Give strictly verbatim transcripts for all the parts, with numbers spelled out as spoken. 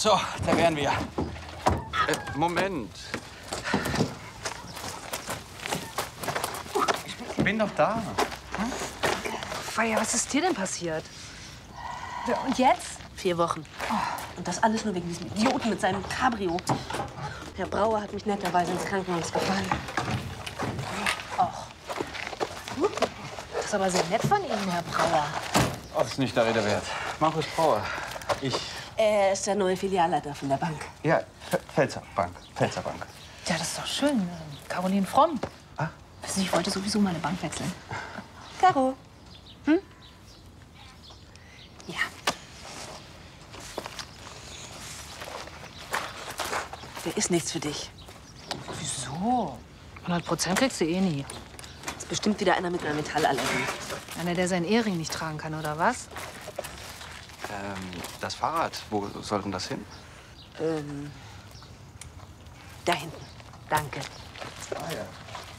So, da wären wir. Äh, Moment. Ich bin doch da. Hm? Feier, was ist dir denn passiert? Und jetzt? Vier Wochen. Oh. Und das alles nur wegen diesem Idioten mit seinem Cabrio. Herr Brauer hat mich netterweise ins Krankenhaus gefahren. Och. Das ist aber sehr nett von Ihnen, Herr Brauer. Oh, ist nicht der Rede wert. Markus Brauer. Ich. Er ist der neue Filialleiter von der Bank. Ja, Pfälzer Bank. Pfälzer Bank. Ja, das ist doch schön. Caroline Fromm. Ah? Wissen Sie, ich wollte sowieso meine Bank wechseln. Caro. Hm? Ja. Der ist nichts für dich. Wieso? hundert Prozent kriegst du eh nie. Ist bestimmt wieder einer mit einer Metallallergie. Einer, der seinen Ehering nicht tragen kann, oder was? Ähm, das Fahrrad, wo soll denn das hin? Ähm, da hinten. Danke. Ah, ja.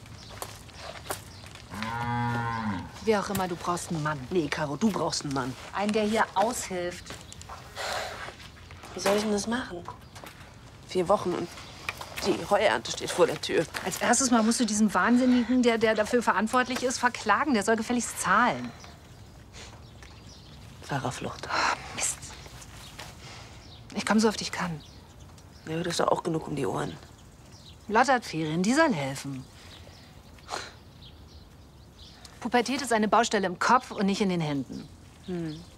Wie auch immer, du brauchst einen Mann. Nee, Caro, du brauchst einen Mann. Einen, der hier aushilft. Wie soll ich denn das machen? Vier Wochen und die Heuernte steht vor der Tür. Als erstes Mal musst du diesen Wahnsinnigen, der, der dafür verantwortlich ist, verklagen. Der soll gefälligst zahlen. Fahrerflucht. Oh, Mist. Ich komme so oft ich kann. Ja, du hast doch auch genug um die Ohren. Lotte hat Ferien, die soll helfen. Pubertät ist eine Baustelle im Kopf und nicht in den Händen. Hm.